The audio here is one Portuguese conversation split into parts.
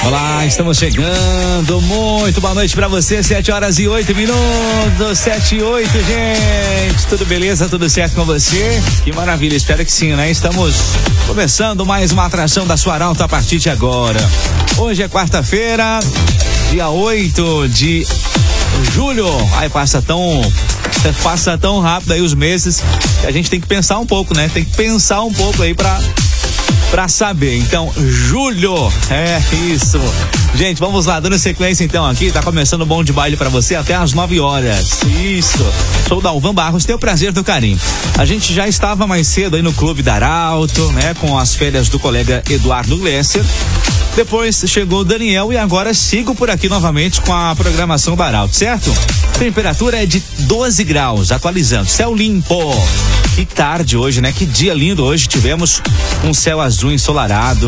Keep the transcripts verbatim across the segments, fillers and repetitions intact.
Olá, estamos chegando. Muito boa noite pra você. Sete horas e oito minutos. Sete e oito, gente. Tudo beleza? Tudo certo com você? Que maravilha. Espero que sim, né? Estamos começando mais uma atração da sua Arauto a partir de agora. Hoje é quarta-feira, dia oito de julho. Ai, passa tão... Passa tão rápido aí os meses que a gente tem que pensar um pouco, né? Tem que pensar um pouco aí pra... Pra saber, então, julho, é isso. Gente, vamos lá, dando sequência então aqui, tá começando o Bom de Baile pra você até às nove horas, isso. Sou Dalvan Barros, tenho o prazer do carinho. A gente já estava mais cedo aí no Clube da Arauto, né, com as férias do colega Eduardo Glesser. Depois chegou o Daniel e agora sigo por aqui novamente com a programação da Arauto, certo? Temperatura é de doze graus, atualizando, céu limpo. Que tarde hoje, né? Que dia lindo hoje, tivemos um céu azul ensolarado.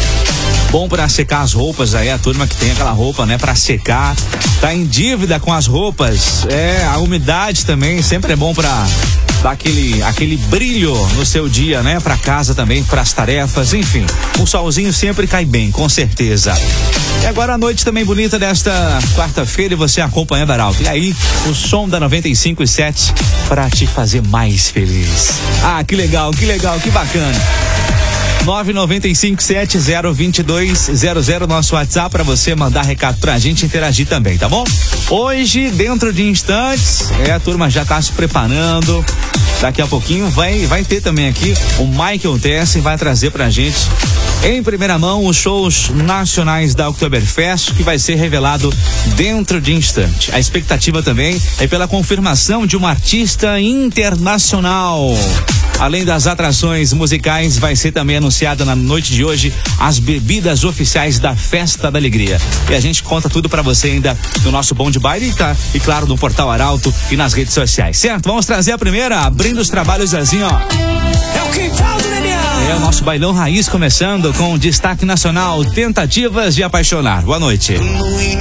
Bom para secar as roupas aí, a turma que tem aquela roupa, né, para secar, tá em dívida com as roupas. É, a umidade também sempre é bom para dar aquele aquele brilho no seu dia, né, para casa também, para as tarefas, enfim. O solzinho sempre cai bem, com certeza. E agora a noite também bonita desta quarta-feira e você acompanhando a Arauto. E aí, o som da noventa e cinco e sete para te fazer mais feliz. Ah, que legal, que legal, que bacana. nove nove cinco sete zero dois dois zero zero, nosso WhatsApp para você mandar recado pra gente interagir também, tá bom? Hoje, dentro de instantes, é, a turma já tá se preparando. Daqui a pouquinho vai, vai ter também aqui o Michael Tessin, vai trazer pra gente em primeira mão os shows nacionais da Oktoberfest, que vai ser revelado dentro de instante. A expectativa também é pela confirmação de uma artista internacional. Além das atrações musicais, vai ser também anunciada na noite de hoje as bebidas oficiais da Festa da Alegria. E a gente conta tudo pra você ainda no nosso Bom de Baile, tá? E claro, no Portal Arauto e nas redes sociais, certo? Vamos trazer a primeira, abrindo os trabalhos assim, ó. É o quintal do Daniel. É o nosso bailão raiz começando com destaque nacional, Tentativas de Apaixonar. Boa noite.